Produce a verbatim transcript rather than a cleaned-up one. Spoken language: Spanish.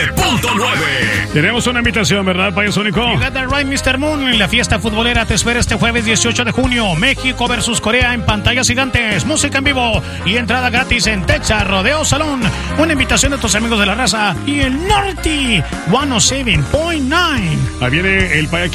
Punto nueve. Tenemos una invitación, ¿verdad, Payaso Nico? You got that right, mister Moon. En la fiesta futbolera te espera este jueves dieciocho de junio. México versus Corea en pantallas gigantes. Música en vivo y entrada gratis en Techa Rodeo Salón. Una invitación de tus amigos de la raza y el Norte ciento siete punto nueve. Ahí viene el Payaso.